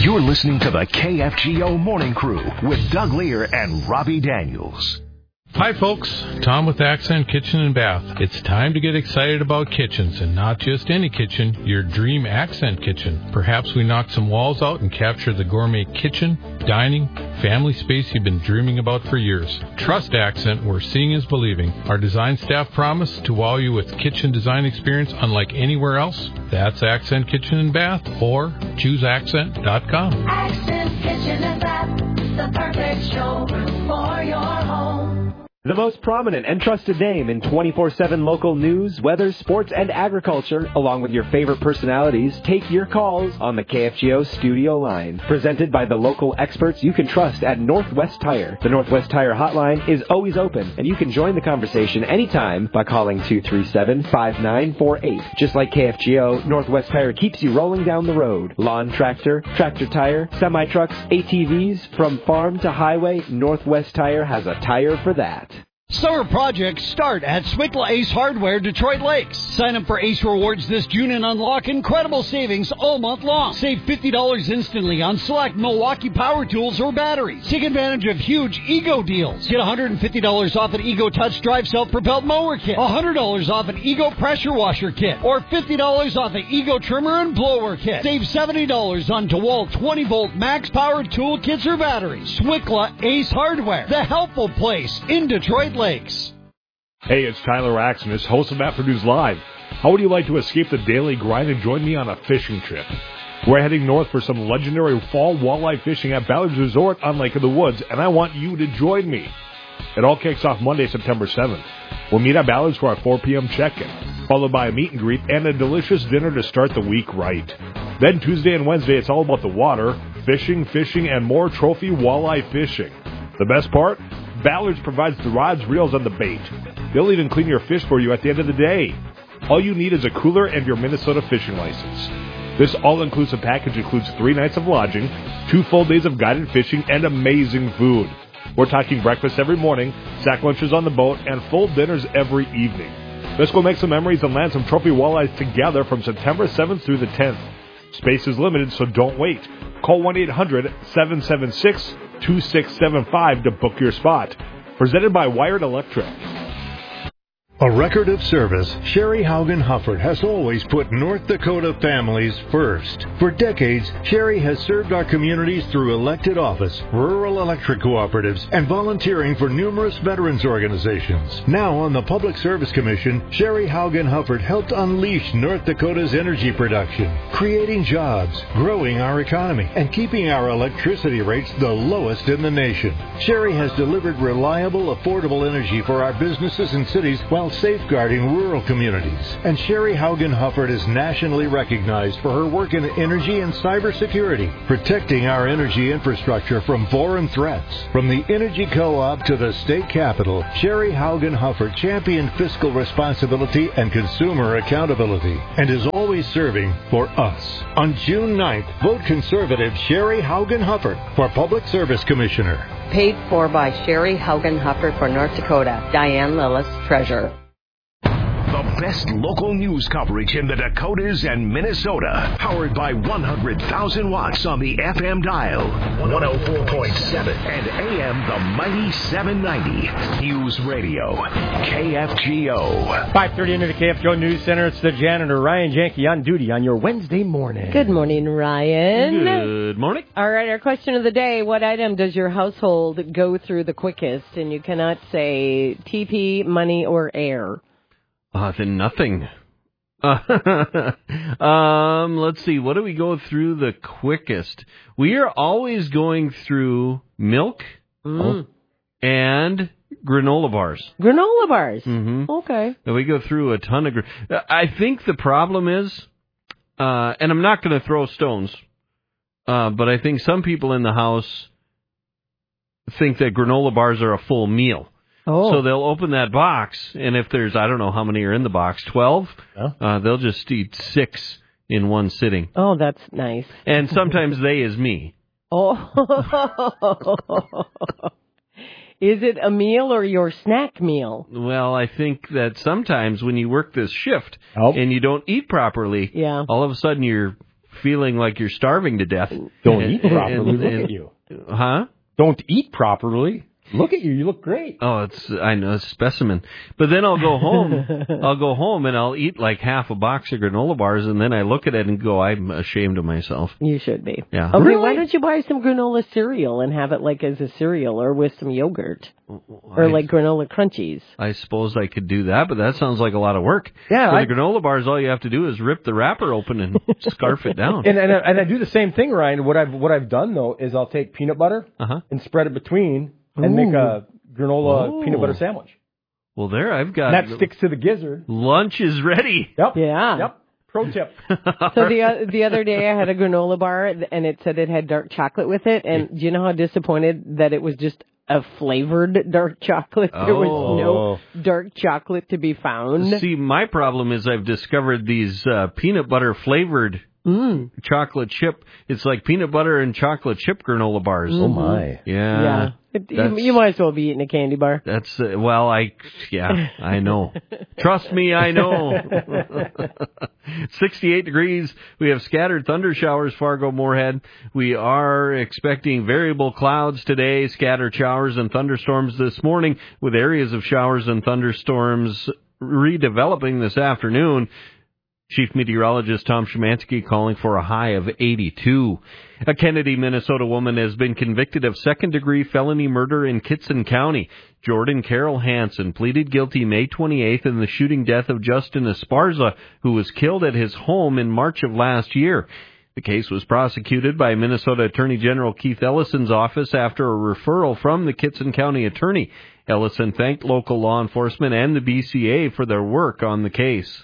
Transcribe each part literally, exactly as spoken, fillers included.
You're listening to the K F G O Morning Crew with Doug Lear and Robbie Daniels. Hi, folks. Tom with Accent Kitchen and Bath. It's time to get excited about kitchens, and not just any kitchen, your dream Accent kitchen. Perhaps we knock some walls out and capture the gourmet kitchen, dining, family space you've been dreaming about for years. Trust Accent, where seeing is believing. Our design staff promise to wow you with kitchen design experience unlike anywhere else. That's Accent Kitchen and Bath, or choose accent dot com. Accent Kitchen and Bath, the perfect showroom for your home. The most prominent and trusted name in twenty-four seven local news, weather, sports, and agriculture, along with your favorite personalities, take your calls on the K F G O studio line. Presented by the local experts you can trust at Northwest Tire. The Northwest Tire hotline is always open, and you can join the conversation anytime by calling two three seven, five nine four eight. Just like K F G O, Northwest Tire keeps you rolling down the road. Lawn tractor, tractor tire, semi-trucks, A T Vs, from farm to highway, Northwest Tire has a tire for that. Summer projects start at Swickla Ace Hardware, Detroit Lakes. Sign up for Ace Rewards this June and unlock incredible savings all month long. Save fifty dollars instantly on select Milwaukee power tools or batteries. Take advantage of huge Ego deals. Get one hundred fifty dollars off an Ego Touch Drive self-propelled mower kit, one hundred dollars off an Ego pressure washer kit, or fifty dollars off an Ego trimmer and blower kit. Save seventy dollars on DeWalt twenty volt max power tool kits or batteries. Swickla Ace Hardware, the helpful place in Detroit Lakes. Hey, it's Tyler Axenis, host of After News Live. How would you like to escape the daily grind and join me on a fishing trip? We're heading north for some legendary fall walleye fishing at Ballard's Resort on Lake of the Woods, and I want you to join me. It all kicks off Monday, September seventh. We'll meet at Ballard's for our four p.m. check-in, followed by a meet and greet and a delicious dinner to start the week right. Then Tuesday and Wednesday, it's all about the water, fishing, fishing, and more trophy walleye fishing. The best part? Ballard's provides the rods, reels, and the bait. They'll even clean your fish for you at the end of the day. All you need is a cooler and your Minnesota fishing license. This all-inclusive package includes three nights of lodging, two full days of guided fishing, and amazing food. We're talking breakfast every morning, sack lunches on the boat, and full dinners every evening. Let's go make some memories and land some trophy walleyes together from September seventh through the tenth. Space is limited, so don't wait. Call one eight hundred, seven seven six, two six seven five to book your spot. Presented by Wired Electric. A record of service, Sherry Haugen Hufford has always put North Dakota families first. For decades, Sherry has served our communities through elected office, rural electric cooperatives, and volunteering for numerous veterans organizations. Now on the Public Service Commission, Sherry Haugen Hufford helped unleash North Dakota's energy production, creating jobs, growing our economy, and keeping our electricity rates the lowest in the nation. Sherry has delivered reliable, affordable energy for our businesses and cities while safeguarding rural communities. And Sherry Haugen Hufford is nationally recognized for her work in energy and cybersecurity, protecting our energy infrastructure from foreign threats. From the Energy Co-op to the state capitol, Sherry Haugen Hufford championed fiscal responsibility and consumer accountability, and is always serving for us. On June ninth, vote conservative Sherry Haugen Hufford for Public Service Commissioner. Paid for by Sherry Haugen Hufford for North Dakota. Diane Lillis, Treasurer. The best local news coverage in the Dakotas and Minnesota. Powered by one hundred thousand watts on the F M dial. one oh four point seven and A M the mighty seven ninety. News Radio. K F G O. five thirty into the K F G O News Center. It's the janitor, Ryan Janke, on duty on your Wednesday morning. Good morning, Ryan. Good morning. All right, our question of the day. What item does your household go through the quickest? And you cannot say T P, money, or air. Uh, then nothing. Uh, um, let's see. What do we go through the quickest? We are always going through milk Mm. and granola bars. Granola bars. Mm-hmm. Okay. And we go through a ton of... Gr- I think the problem is, uh, and I'm not going to throw stones, uh, but I think some people in the house think that granola bars are a full meal. Oh. So they'll open that box, and if there's, I don't know how many are in the box, twelve, Yeah. uh, they'll just eat six in one sitting. Oh, that's nice. And sometimes they is me. Oh. Is it a meal or your snack meal? Well, I think that sometimes when you work this shift Oh. and you don't eat properly, Yeah. all of a sudden you're feeling like you're starving to death. Don't and, eat properly. And, Look and, at you. Huh? Don't eat properly. Look at you. You look great. Oh, it's I know, it's a specimen. But then I'll go home. I'll go home and I'll eat like half a box of granola bars, and then I look at it and go, I'm ashamed of myself. You should be. Yeah. Okay, Really? why don't you buy some granola cereal and have it like as a cereal or with some yogurt? Or I, like granola crunchies. I suppose I could do that, but that sounds like a lot of work. Yeah, For I- the granola bars, all you have to do is rip the wrapper open and scarf it down. And, and, I, and I do the same thing, Ryan. What I've what I've done though is I'll take peanut butter Uh-huh. and spread it between and make a granola Oh. peanut butter sandwich. Well, there, I've got... And that sticks to the gizzard. Lunch is ready. Yep. Yeah. Yep. Pro tip. So the uh, the other day I had a granola bar and it said it had dark chocolate with it, and do you know how disappointed that it was just a flavored dark chocolate? There was Oh. no dark chocolate to be found. See, my problem is I've discovered these uh, peanut butter flavored Mm. chocolate chip. It's like peanut butter and chocolate chip granola bars. Oh, my. Yeah. Yeah. It, you, That's- you might as well be eating a candy bar. That's, uh, well, I, yeah, I know. Trust me, I know. sixty-eight degrees. We have scattered thunder showers, Fargo, Moorhead. We are expecting variable clouds today, scattered showers and thunderstorms this morning, with areas of showers and thunderstorms redeveloping this afternoon. Chief Meteorologist Tom Szymanski calling for a high of eighty-two. A Kennedy, Minnesota woman has been convicted of second-degree felony murder in Kitson County. Jordan Carol Hansen pleaded guilty May twenty-eighth in the shooting death of Justin Esparza, who was killed at his home in March of last year. The case was prosecuted by Minnesota Attorney General Keith Ellison's office after a referral from the Kitson County attorney. Ellison thanked local law enforcement and the B C A for their work on the case.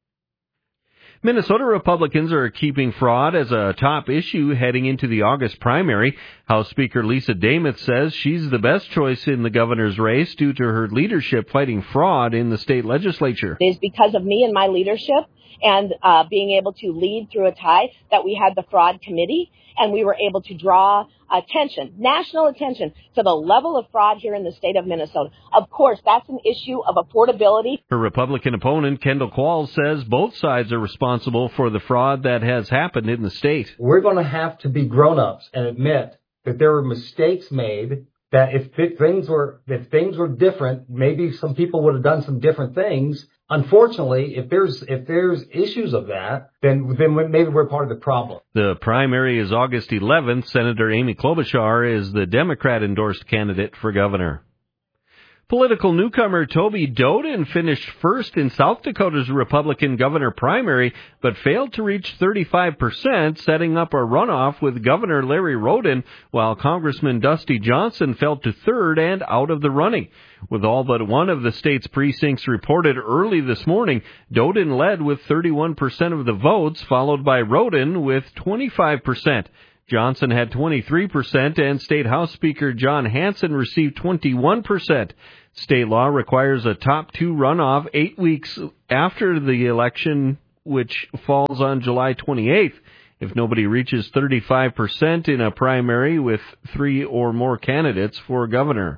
Minnesota Republicans are keeping fraud as a top issue heading into the August primary. House Speaker Lisa Dameth says she's the best choice in the governor's race due to her leadership fighting fraud in the state legislature. It is because of me and my leadership and uh, being able to lead through a tie that we had the fraud committee, and we were able to draw attention, national attention, to the level of fraud here in the state of Minnesota. Of course, that's an issue of affordability. Her Republican opponent, Kendall Qualls, says both sides are responsible for the fraud that has happened in the state. We're going to have to be grown-ups and admit that there were mistakes made, that if things were if things were different, maybe some people would have done some different things. Unfortunately, if there's if there's issues of that, then then maybe we're part of the problem. The primary is August eleventh. Senator Amy Klobuchar is the Democrat-endorsed candidate for governor. Political newcomer Toby Doden finished first in South Dakota's Republican governor primary, but failed to reach thirty-five percent, setting up a runoff with Governor Larry Roden, while Congressman Dusty Johnson fell to third and out of the running. With all but one of the state's precincts reported early this morning, Doden led with thirty-one percent of the votes, followed by Roden with twenty-five percent. Johnson had twenty-three percent, and State House Speaker John Hanson received twenty-one percent. State law requires a top two runoff eight weeks after the election, which falls on July twenty-eighth. If nobody reaches thirty-five percent in a primary with three or more candidates for governor.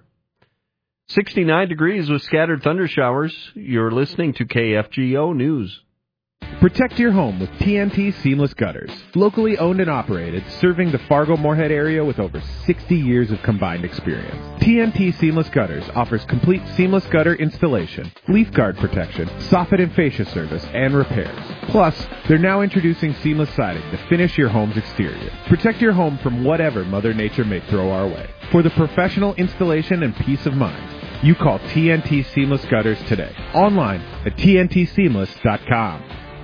sixty-nine degrees with scattered thunder showers. You're listening to K F G O News. Protect your home with T N T Seamless Gutters. Locally owned and operated, serving the Fargo-Moorhead area with over sixty years of combined experience. T N T Seamless Gutters offers complete seamless gutter installation, leaf guard protection, soffit and fascia service, and repairs. Plus, they're now introducing seamless siding to finish your home's exterior. Protect your home from whatever Mother Nature may throw our way. For the professional installation and peace of mind, you call T N T Seamless Gutters today. Online at T N T seamless dot com.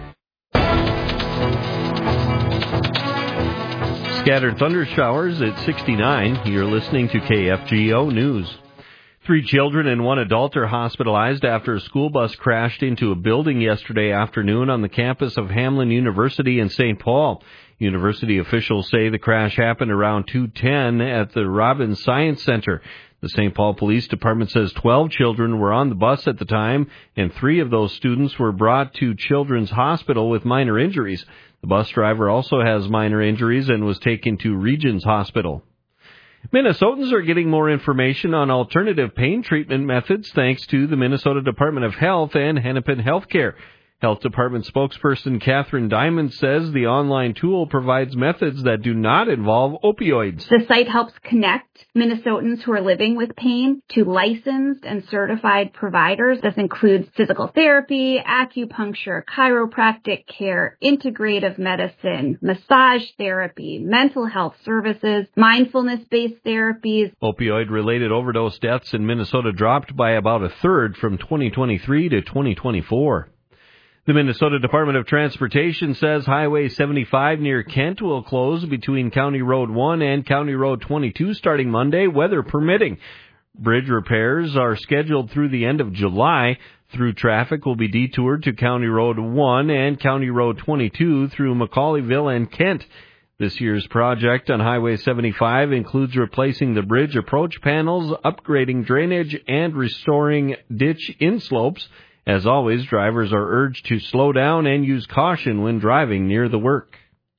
Scattered thunder showers at sixty-nine. You're listening to K F G O News. Three children and one adult are hospitalized after a school bus crashed into a building yesterday afternoon on the campus of Hamline University in Saint Paul. University officials say the crash happened around two ten at the Robbins Science Center. The Saint Paul Police Department says twelve children were on the bus at the time, and three of those students were brought to Children's Hospital with minor injuries. The bus driver also has minor injuries and was taken to Regions Hospital. Minnesotans are getting more information on alternative pain treatment methods thanks to the Minnesota Department of Health and Hennepin Healthcare. Health Department spokesperson Catherine Diamond says the online tool provides methods that do not involve opioids. The site helps connect Minnesotans who are living with pain to licensed and certified providers. This includes physical therapy, acupuncture, chiropractic care, integrative medicine, massage therapy, mental health services, mindfulness-based therapies. Opioid-related overdose deaths in Minnesota dropped by about a third from twenty twenty-three to twenty twenty-four. The Minnesota Department of Transportation says Highway seventy-five near Kent will close between County Road one and County Road twenty-two starting Monday, weather permitting. Bridge repairs are scheduled through the end of July. Through traffic will be detoured to County Road one and County Road twenty-two through McCauleyville and Kent. This year's project on Highway seventy-five includes replacing the bridge approach panels, upgrading drainage, and restoring ditch inslopes. As always, drivers are urged to slow down and use caution when driving near the work.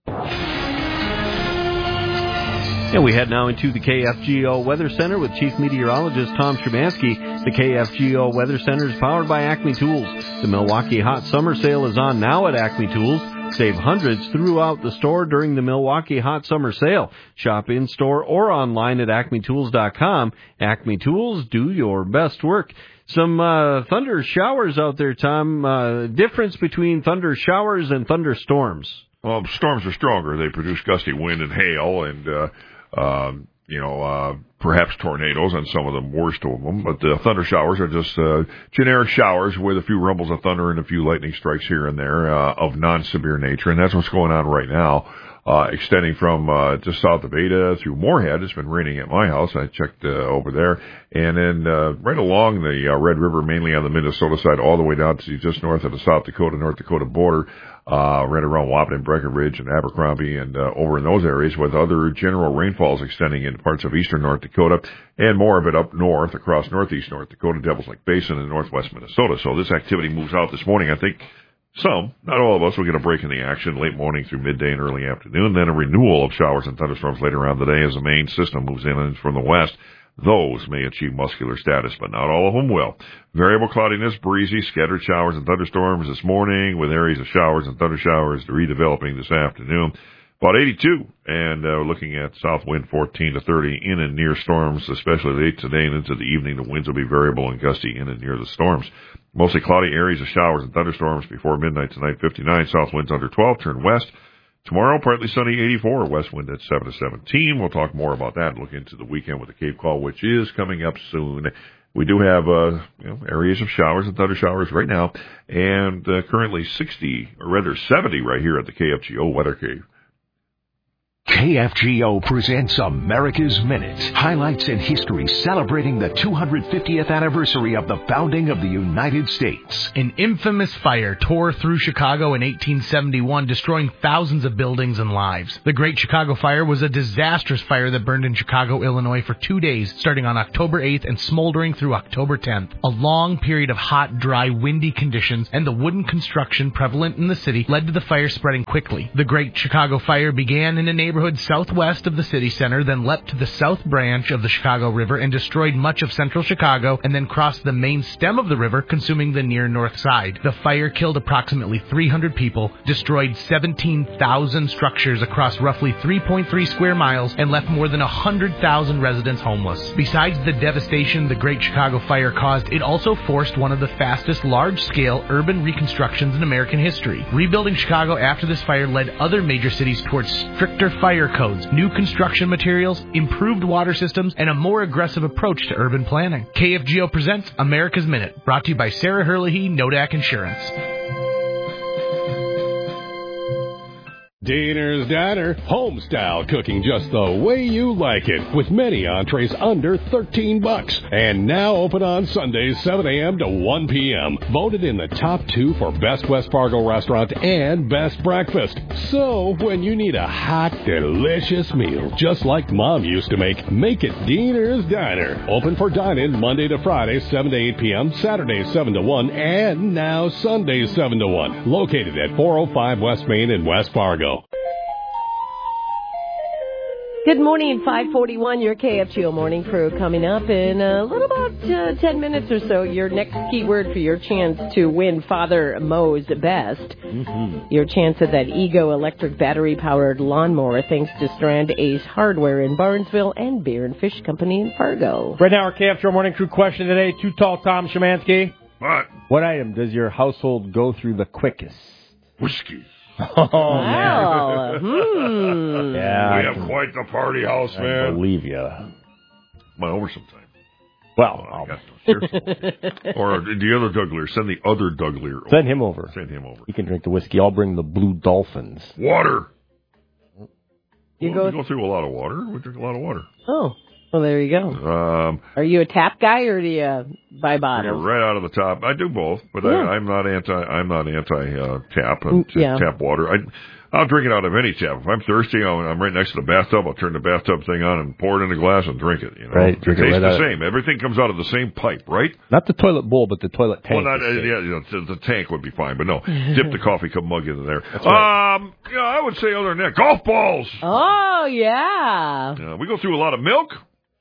And we head now into the K F G O Weather Center with Chief Meteorologist Tom Szymanski. The K F G O Weather Center is powered by Acme Tools. The Milwaukee Hot Summer Sale is on now at Acme Tools. Save hundreds throughout the store during the Milwaukee Hot Summer Sale. Shop in-store or online at acme tools dot com. Acme Tools, do your best work. Some uh, thunder showers out there, Tom. Uh, difference between thunder showers and thunderstorms. Well, storms are stronger. They produce gusty wind and hail and, uh, uh, you know, uh, perhaps tornadoes on some of the worst of them. But the thunder showers are just uh, generic showers with a few rumbles of thunder and a few lightning strikes here and there uh, of non-severe nature. And that's what's going on right now. Uh, extending from uh, just south of Ada through Moorhead. It's been raining at my house. I checked uh, over there. And then uh, right along the uh, Red River, mainly on the Minnesota side, all the way down to just north of the South Dakota, North Dakota border, uh, right around Wahpeton, Breckenridge, and Abercrombie, and uh, over in those areas, with other general rainfalls extending into parts of eastern North Dakota, and more of it up north, across northeast North Dakota, Devil's Lake Basin, and northwest Minnesota. So this activity moves out this morning. I think some, not all of us, will get a break in the action late morning through midday and early afternoon, then a renewal of showers and thunderstorms later on today as the main system moves in from the west. Those may achieve muscular status, but not all of them will. Variable cloudiness, breezy, scattered showers and thunderstorms this morning, with areas of showers and thunder showers redeveloping this afternoon. About eighty-two, and uh, looking at south wind fourteen to thirty in and near storms, especially late today and into the evening. The winds will be variable and gusty in and near the storms. Mostly cloudy areas of showers and thunderstorms before midnight tonight, fifty-nine. South winds under twelve, turn west. Tomorrow, partly sunny, eighty-four. West wind at seven to seventeen. We'll talk more about that and look into the weekend with the Cape Call, which is coming up soon. We do have uh, you know, areas of showers and thunder showers right now, and uh, currently sixty, or rather seventy right here at the K F G O Weather Cave. K F G O presents America's Minute. Highlights in history celebrating the two hundred fiftieth anniversary of the founding of the United States. An infamous fire tore through Chicago in eighteen seventy-one, destroying thousands of buildings and lives. The Great Chicago Fire was a disastrous fire that burned in Chicago, Illinois for two days, starting on October eighth and smoldering through October tenth. A long period of hot, dry, windy conditions and the wooden construction prevalent in the city led to the fire spreading quickly. The Great Chicago Fire began in a neighborhood southwest of the city center, then leapt to the south branch of the Chicago River and destroyed much of central Chicago, and then crossed the main stem of the river, consuming the near north side. The fire killed approximately three hundred people, destroyed seventeen thousand structures across roughly three point three square miles, and left more than one hundred thousand residents homeless. Besides the devastation the Great Chicago Fire caused, it also forced one of the fastest large-scale urban reconstructions in American history. Rebuilding Chicago after this fire led other major cities towards stricter fire codes, new construction materials, improved water systems, and a more aggressive approach to urban planning. K F G O presents America's Minute, brought to you by Sarah Herlihy, Nodak Insurance. Diener's Diner, home-style cooking just the way you like it, with many entrees under thirteen bucks. And now open on Sundays, seven a.m. to one p.m. Voted in the top two for Best West Fargo Restaurant and Best Breakfast. So, when you need a hot, delicious meal, just like Mom used to make, make it Diener's Diner. Open for dine-in Monday to Friday, seven to eight p.m., Saturdays, seven to one, and now Sundays, seven to one. Located at four oh five West Main in West Fargo. Good morning, five forty-one, your K F G O Morning Crew coming up in a little about uh, ten minutes or so. Your next keyword for your chance to win Father Mo's Best. Mm-hmm. Your chance at that Ego electric battery-powered lawnmower thanks to Strand Ace Hardware in Barnesville and Beer and Fish Company in Fargo. Right now, our K F G O Morning Crew question today, Too Tall Tom Szymanski. What? What item does your household go through the quickest? Whiskey. Oh, wow. man. hmm. Yeah. We have quite the party house, I man. believe you. Come on over sometime. Well, oh, I got no, seriously. Or the other Doug Lear. Send the other Doug Lear over. Send him over. Send him over. He can drink the whiskey. I'll bring the Blue Dolphins. Water. You well, go, we go through a lot of water. We drink a lot of water. Oh, well, there you go. Um, Are you a tap guy or do you buy bottles? Right out of the top. I do both, but Yeah. I, I'm not anti. I'm not anti uh, tap. I'm t- Yeah. Tap water. I, I'll drink it out of any tap. If I'm thirsty, I'm, I'm right next to the bathtub. I'll turn the bathtub thing on and pour it in a glass and drink it. You know, Right, it drink it tastes right the out. same. Everything comes out of the same pipe, right? Not the toilet bowl, but the toilet tank. Well, not, uh, yeah, you know, the, the tank would be fine, but no, dip the coffee cup mug into there. That's right. Um, yeah, I would say other than that, golf balls. Oh, yeah. Uh, we go through a lot of milk,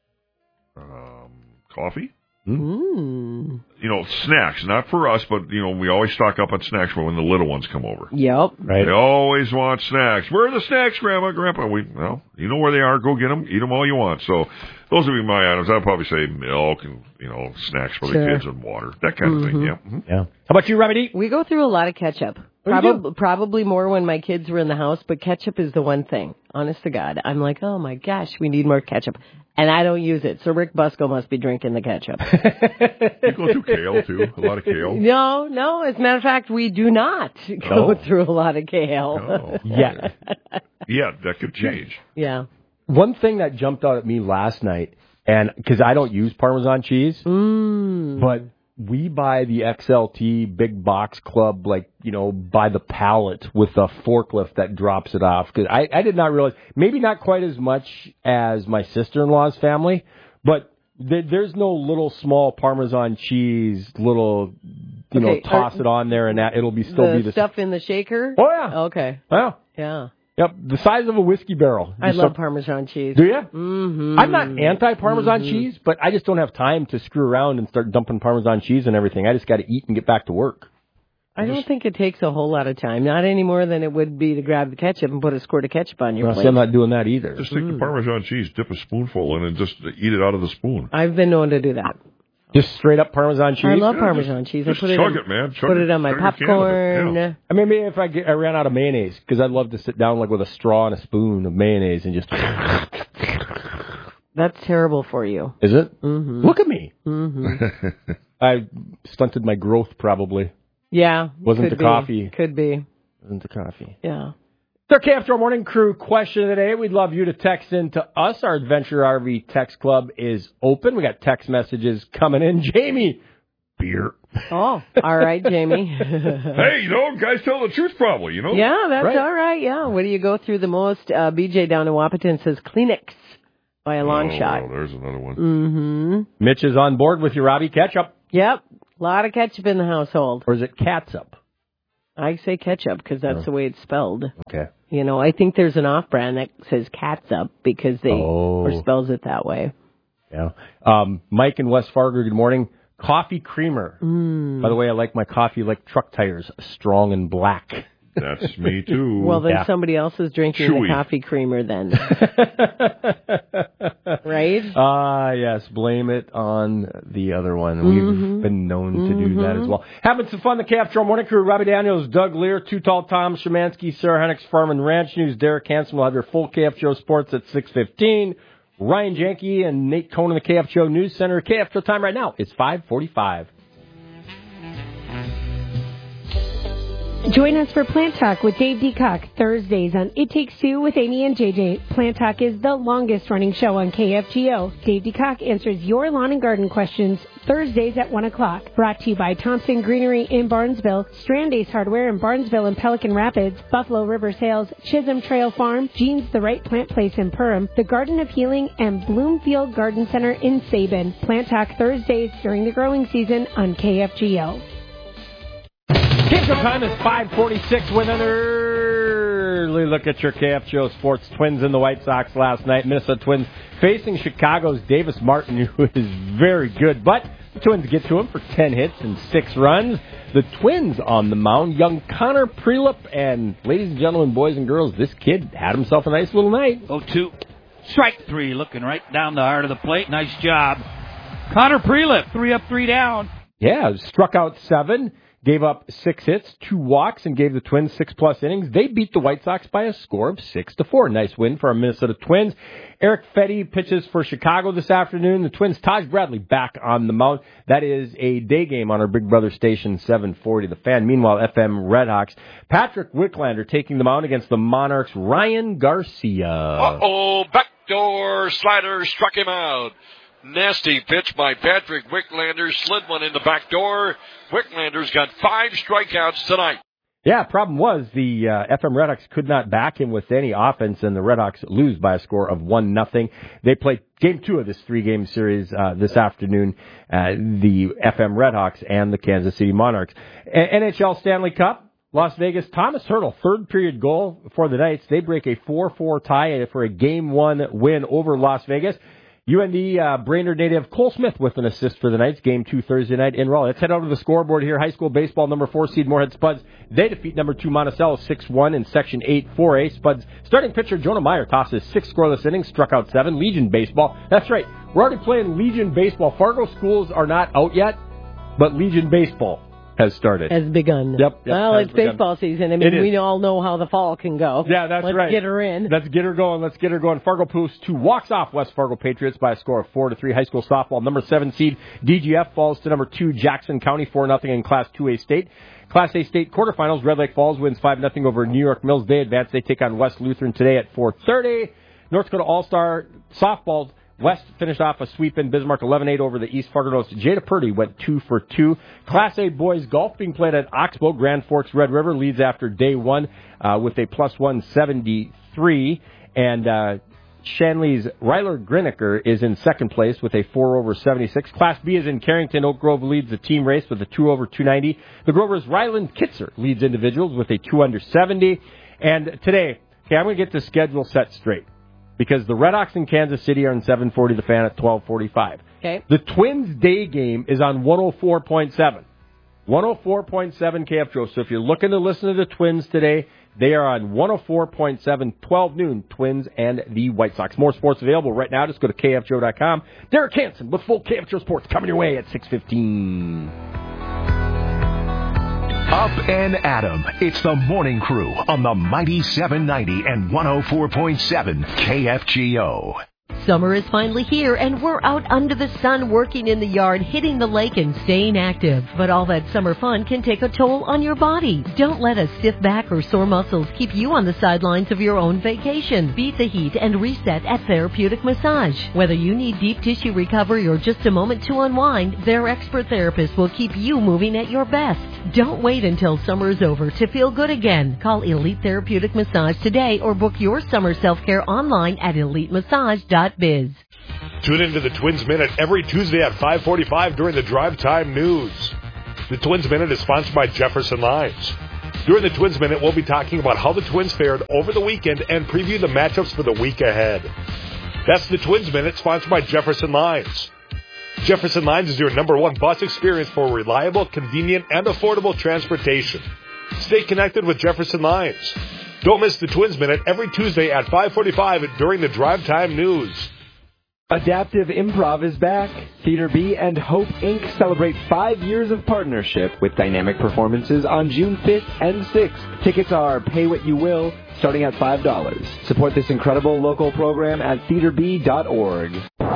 um, coffee. Mm. You know, snacks, not for us, but, you know, we always stock up on snacks for when the little ones come over. Yep. Right. They always want snacks. Where are the snacks, Grandma, Grandpa? We, well, you know where they are. Go get them. Eat them all you want. So those would be my items. I'd probably say milk and, you know, snacks for the Sure. kids and water. That kind of thing, yeah. Yeah. How about you, Remedy? We go through a lot of ketchup. What do you Probably, probably more when my kids were in the house, but ketchup is the one thing. Honest to God. I'm like, oh my gosh, we need more ketchup. And I don't use it. So Rick Busco must be drinking the ketchup. You go through kale, too. A lot of kale. No, no. As a matter of fact, we do not go Oh. through a lot of kale. Oh. Yeah. Yeah, that could change. Yeah. One thing that jumped out at me last night, and because I don't use Parmesan cheese, Mm. but we buy the X L T big box club, like, you know, by the pallet with a forklift that drops it off. Because I, I did not realize, maybe not quite as much as my sister-in-law's family, but th- there's no little small Parmesan cheese, little, you know, Okay, toss are- it on there and that it'll be still the be the stuff in the shaker? Oh, yeah. Okay. Yeah. Yeah. Yep. The size of a whiskey barrel. I Just love some- Parmesan cheese. Do you? Mm-hmm. I'm not anti-Parmesan Mhm. cheese, but I just don't have time to screw around and start dumping Parmesan cheese and everything. I just got to eat and get back to work. I don't think it takes a whole lot of time. Not any more than it would be to grab the ketchup and put a squirt of ketchup on your Well, plate. see, I'm not doing that either. Just take the Parmesan cheese, dip a spoonful in, and just eat it out of the spoon. I've been known to do that. Just straight up Parmesan cheese? I love Yeah, Parmesan just- cheese. just I put it chug in, it, man. Chug put it- it on my chug your can with it, popcorn. yeah. I mean, maybe if I, get, I ran out of mayonnaise, because I'd love to sit down like with a straw and a spoon of mayonnaise and just... That's terrible for you. Is it? Mm-hmm. Look at me. Mm-hmm. I stunted my growth, probably. Yeah. Wasn't could the be. coffee. Could be. Wasn't the coffee. Yeah. It's our K F G O Morning Crew question today. We'd love you to text in to us. Our Adventure R V text club is open. We got text messages coming in. Jamie, beer. Oh, all right, Jamie. Hey, you know, guys tell the truth probably, you know? Yeah, that's Right. all right. Yeah. What do you go through the most? Uh, B J down in Wapaton says Kleenex by a long oh, shot. Well, there's another one. Mm-hmm. Mitch is on board with your Robbie ketchup. Yep. A lot of ketchup in the household. Or is it catsup? I say ketchup because that's Oh. the way it's spelled. Okay. You know, I think there's an off-brand that says catsup because they Oh. or spells it that way. Yeah. Um, Mike in West Fargo, good morning. Coffee creamer. Mm. By the way, I like my coffee like truck tires, strong and black. That's me too. Well, then Yeah. somebody else is drinking Chewy. the coffee creamer then. Right? Ah, yes. Blame it on the other one. Mhm. We've been known to do that as well. Having some fun. The K F G O Morning Crew. Robbie Daniels, Doug Lear, Too Tall Tom Szymanski, Sarah Hennick's Farm and Ranch News. Derek Hansen will have your full K F G O Sports at six fifteen. Ryan Janke and Nate Cohn in the K F G O News Center. K F G O time right now. It's five forty-five. Join us for Plant Talk with Dave DeCock Thursdays on It Takes Two with Amy and J J. Plant Talk is the longest running show on K F G O. Dave DeCock answers your lawn and garden questions Thursdays at one o'clock. Brought to you by Thompson Greenery in Barnesville, Strand Ace Hardware in Barnesville and Pelican Rapids, Buffalo River Sales, Chisholm Trail Farm, Jean's The Right Plant Place in Perham, The Garden of Healing, and Bloomfield Garden Center in Sabin. Plant Talk Thursdays during the growing season on K F G O. K F G O time is five forty-six with another quarterly look at your K F G O Sports. Twins and the White Sox last night. Minnesota Twins facing Chicago's Davis Martin, who is very good. But the Twins get to him for ten hits and six runs. The Twins on the mound, young Connor Prelip. And ladies and gentlemen, boys and girls, this kid had himself a nice little night. oh two. Strike three, looking right down the heart of the plate. Nice job. Connor Prelip, three up, three down. Yeah, struck out seven. Gave up six hits, two walks, and gave the Twins six-plus innings. They beat the White Sox by a score of six to four. Nice win for our Minnesota Twins. Eric Fetty pitches for Chicago this afternoon. The Twins' Taj Bradley back on the mound. That is a day game on our Big Brother station, seven forty The Fan. Meanwhile, F M Redhawks, Patrick Wicklander taking the mound against the Monarchs' Ryan Garcia. Uh-oh, backdoor slider struck him out. Nasty pitch by Patrick Wicklander. Slid one in the back door. Wicklander's got five strikeouts tonight. Yeah, problem was the uh, F M Redhawks could not back him with any offense, and the Redhawks lose by a score of one nothing. They played game two of this three-game series uh, this afternoon, uh, the F M Redhawks and the Kansas City Monarchs. A- N H L Stanley Cup, Las Vegas, Thomas Hertl, third period goal for the Knights. They break a four four tie for a game one win over Las Vegas. U N D uh, Brainerd native Cole Smith with an assist for the Knights. Game two Thursday night in Raleigh. Let's head out to the scoreboard here. High school baseball, number four seed Moorhead Spuds. They defeat number two Monticello six one in Section eight four A. Spuds starting pitcher Jonah Meyer tosses six scoreless innings, struck out seven. Legion baseball. That's right. We're already playing Legion baseball. Fargo schools are not out yet, but Legion baseball has started. Has begun. Yep. yep well, it's begun. baseball season. I mean, we all know how the fall can go. Yeah, that's Let's right. Let's get her in. Let's get her going. Let's get her going. Fargo Post two walks off West Fargo Patriots by a score of four to three. High school softball, number seven seed D G F falls to number two Jackson County four nothing in Class two A state. Class A state quarterfinals, Red Lake Falls wins five nothing over New York Mills. They advance. They take on West Lutheran today at four thirty. North Dakota All-Star softball. West finished off a sweep in Bismarck eleven eight over the East Fargo. Jada Purdy went two for two. Class A boys golf being played at Oxbow. Grand Forks Red River leads after day one uh, with a plus one seventy-three. And uh, Shanley's Ryler Griniker is in second place with a four over seventy-six. Class B is in Carrington. Oak Grove leads the team race with a two over two ninety. The Grovers' Ryland Kitzer leads individuals with a two under seventy. And today, okay, I'm going to get the schedule set straight, because the Redhawks in Kansas City are in seven forty The Fan at twelve forty-five. Okay. The Twins day game is on one oh four point seven. one oh four point seven K F G O. So if you're looking to listen to the Twins today, they are on one oh four point seven, twelve noon, Twins and the White Sox. More sports available right now. Just go to K F G O dot com. Derek Hansen with full K F G O Sports coming your way at six fifteen. Up and Adam. It's the morning crew on the mighty seven ninety and one oh four point seven K F G O. Summer is finally here, and we're out under the sun working in the yard, hitting the lake, and staying active. But all that summer fun can take a toll on your body. Don't let a stiff back or sore muscles keep you on the sidelines of your own vacation. Beat the heat and reset at Therapeutic Massage. Whether you need deep tissue recovery or just a moment to unwind, their expert therapists will keep you moving at your best. Don't wait until summer is over to feel good again. Call Elite Therapeutic Massage today or book your summer self-care online at elite massage dot biz. Tune into the Twins Minute every Tuesday at five forty-five during the Drive Time News. The Twins Minute is sponsored by Jefferson Lines. During the Twins Minute, we'll be talking about how the Twins fared over the weekend and preview the matchups for the week ahead. That's the Twins Minute, sponsored by Jefferson Lines. Jefferson Lines is your number one bus experience for reliable, convenient, and affordable transportation. Stay connected with Jefferson Lines. Don't miss the Twins Minute every Tuesday at five forty-five during the Drive Time News. Adaptive Improv is back. Theater B and Hope Incorporated celebrate five years of partnership with dynamic performances on June fifth and sixth. Tickets are pay what you will, starting at five dollars. Support this incredible local program at theater b dot org.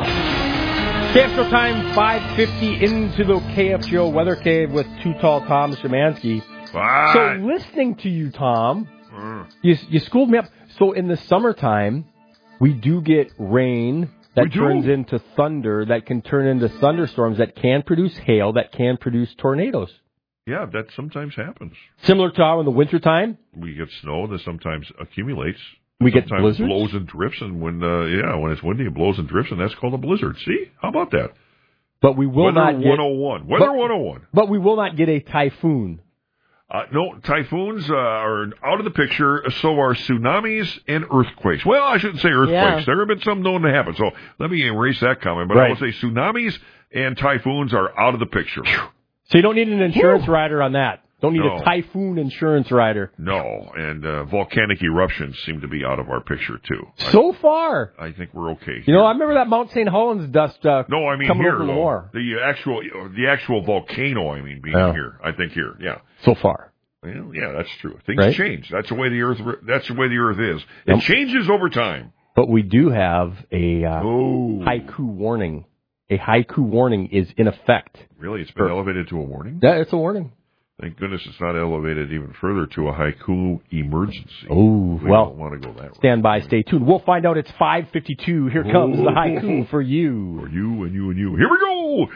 K F G O time, five fifty into the K F G O Weather Cave with Too Tall Tom Szymanski. Bye. So listening to you, Tom, mm. you, you schooled me up. So in the summertime, we do get rain that turns into thunder, that can turn into thunderstorms, that can produce hail, that can produce tornadoes. Yeah, that sometimes happens. Similar to how in the wintertime? We get snow that sometimes accumulates. We sometimes get blizzards? blows and drifts, and when uh, yeah, when it's windy, it blows and drifts, and that's called a blizzard. See? How about that? But we will Weather not get... one oh one. Weather but, one oh one. But we will not get a typhoon. Uh, no, typhoons uh, are out of the picture, so are tsunamis and earthquakes. Well, I shouldn't say earthquakes. Yeah. There have been some known to happen, so let me erase that comment. But Right. I will say tsunamis and typhoons are out of the picture. So you don't need an insurance rider on that. Don't need No. a typhoon insurance rider. No, and uh, volcanic eruptions seem to be out of our picture, too. So far. I think we're okay. You know, I remember that Mount Saint Helens dust uh, No, I mean coming here, over from the though. war. The actual, the actual volcano, I mean, being Yeah. here. I think here, yeah. So far. Well, yeah, that's true. Things Right? change. That's the way the earth. That's the way the earth is. It Yep. changes over time. But we do have a uh, Oh. haiku warning. A haiku warning is in effect. Really, it's been elevated to a warning. Yeah, it's a warning. Thank goodness it's not elevated even further to a haiku emergency. Oh, we well, don't want to go that route. stand by, stay tuned. We'll find out. It's five fifty-two. Here comes the Oh. haiku for you. For you and you and you. Here we go.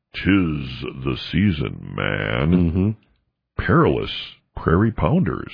Tis the season, man. Mm-hmm. Perilous prairie pounders.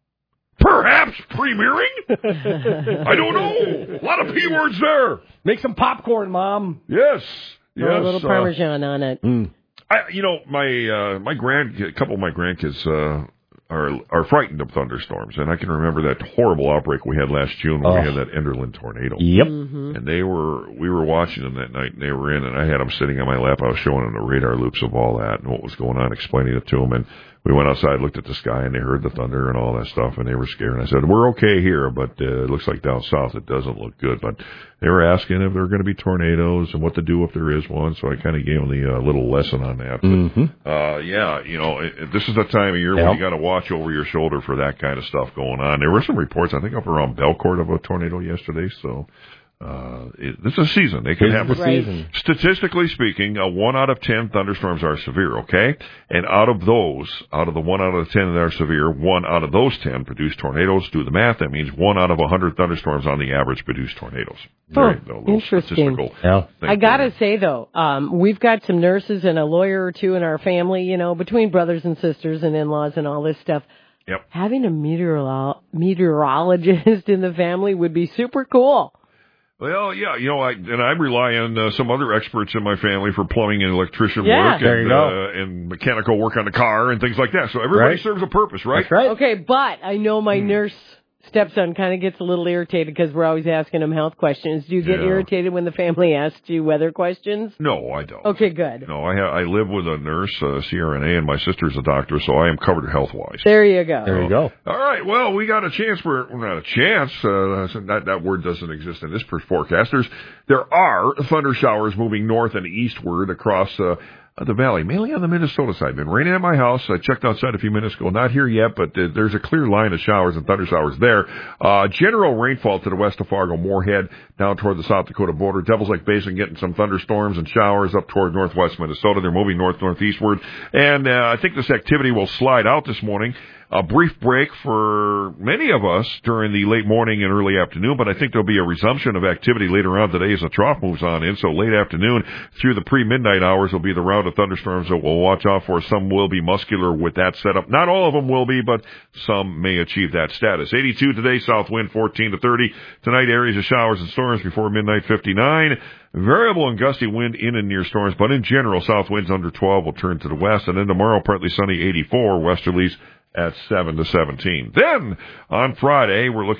Perhaps premiering? I don't know. A lot of P words there. Make some popcorn, Mom. Yes. Throw Yes. a little uh, Parmesan on it. Mm. I, you know, my uh, my grand, a couple of my grandkids uh, are are frightened of thunderstorms, and I can remember that horrible outbreak we had last June when Oh. we had that Enderlin tornado. Yep. Mm-hmm. And they were, we were watching them that night, and they were in, and I had them sitting on my lap. I was showing them the radar loops of all that and what was going on, explaining it to them. And we went outside, looked at the sky, and they heard the thunder and all that stuff, and they were scared. And I said, we're okay here, but uh, it looks like down south it doesn't look good. But they were asking if there were going to be tornadoes and what to do if there is one, so I kind of gave them the uh, little lesson on that. But, Mm-hmm. uh, yeah, you know, it, it- this is the time of year Yep. when you got to watch over your shoulder for that kind of stuff going on. There were some reports, I think, up around Belcourt of a tornado yesterday, so... Uh, it, this is a season. They can It's happen. the season. Statistically speaking, uh, one out of ten thunderstorms are severe, okay? And out of those, out of the one out of the ten that are severe, one out of those ten produce tornadoes. Do the math. That means one out of a hundred thunderstorms on the average produce tornadoes. Very, Oh, a little interesting. statistical Yeah. thing I for gotta you. say though, um, we've got some nurses and a lawyer or two in our family. You know, between brothers and sisters and in-laws and all this stuff. Yep. Having a meteorolo- meteorologist in the family would be super cool. Well, yeah, you know, I, and I rely on uh, some other experts in my family for plumbing and electrician Yeah. work There and, you go. uh, and mechanical work on the car and things like that. So everybody Right. serves a purpose, right? That's right. Okay, but I know my Hmm. nurse stepson kind of gets a little irritated because we're always asking him health questions. Do you get Yeah. irritated when the family asks you weather questions? No, I don't. Okay, good. No, I ha- I live with a nurse, uh, C R N A, and my sister's a doctor, so I am covered health-wise. There you go. There you go. All right, well, we got a chance for, well, not a chance, uh, that, that word doesn't exist in this forecast. There's, there are thunder showers moving north and eastward across uh, the valley, mainly on the Minnesota side. Been raining at my house. I checked outside a few minutes ago. Not here yet, but uh, there's a clear line of showers and thunder showers there. Uh, general rainfall to the west of Fargo, Moorhead, down toward the South Dakota border. Devils Lake Basin getting some thunderstorms and showers up toward northwest Minnesota. They're moving north-northeastward. And uh, I think this activity will slide out this morning. A brief break for many of us during the late morning and early afternoon, but I think there'll be a resumption of activity later on today as the trough moves on in. So late afternoon through the pre-midnight hours will be the round of thunderstorms that we'll watch out for. Some will be muscular with that setup. Not all of them will be, but some may achieve that status. eighty-two today, south wind fourteen to thirty. Tonight, areas of showers and storms before midnight, fifty-nine. Variable and gusty wind in and near storms, but in general, south winds under twelve will turn to the west. And then tomorrow, partly sunny, eighty-four. Westerlies at seven to seventeen. Then, on Friday, we're looking